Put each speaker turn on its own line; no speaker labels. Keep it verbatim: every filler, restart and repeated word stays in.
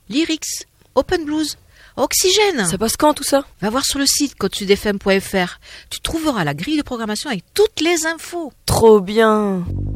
Lyrics, Open Blues, Oxygène.
Ça passe quand tout ça?
Va voir sur le site code sud f m point f r. Tu trouveras la grille de programmation avec toutes les infos.
Trop bien.